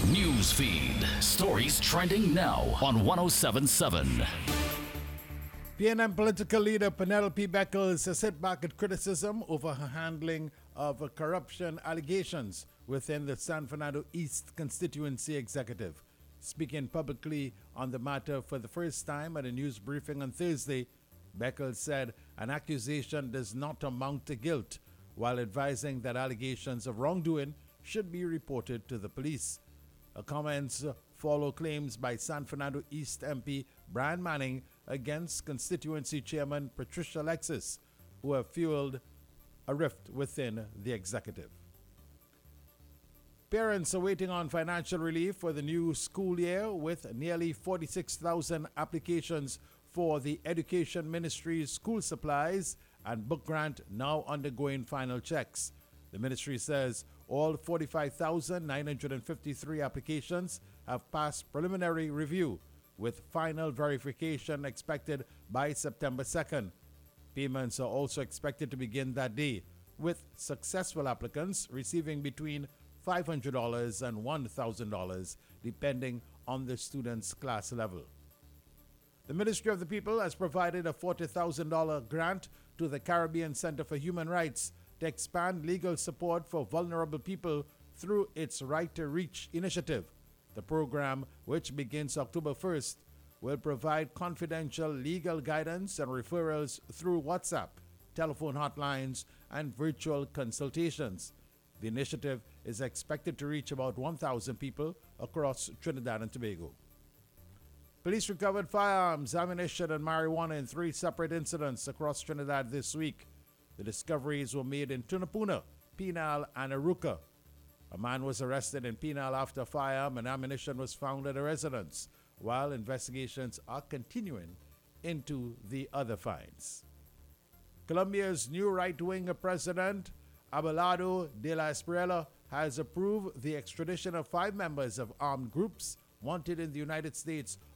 News feed. Stories trending now on 1077. PNM political leader Penelope Beckles has hit back at criticism over her handling of corruption allegations within the San Fernando East constituency executive. Speaking publicly on the matter for the first time at a news briefing on Thursday, Beckles said an accusation does not amount to guilt, while advising that allegations of wrongdoing should be reported to the police. Her comments follow claims by San Fernando East MP Brian Manning against constituency chairman Patricia Alexis, who have fueled a rift within the executive. Parents are waiting on financial relief for the new school year, with nearly 46,000 applications for the Education Ministry's school supplies and book grant now undergoing final checks. The ministry says all 45,953 applications have passed preliminary review, with final verification expected by September 2nd. Payments are also expected to begin that day, with successful applicants receiving between $500 and $1,000, depending on the student's class level. The Ministry of the People has provided a $40,000 grant to the Caribbean Center for Human Rights to expand legal support for vulnerable people through its Right to Reach initiative. The program, which begins October 1st, will provide confidential legal guidance and referrals through WhatsApp, telephone hotlines, and virtual consultations. The initiative is expected to reach about 1,000 people across Trinidad and Tobago. Police recovered firearms, ammunition, and marijuana in 3 separate incidents across Trinidad this week. The discoveries were made in Tunapuna, Penal, and Aruca. A man was arrested in Penal after a firearm and ammunition was found at a residence, while investigations are continuing into the other finds. Colombia's new right-wing president, Abelardo de la Espriella, has approved the extradition of 5 members of armed groups wanted in the United States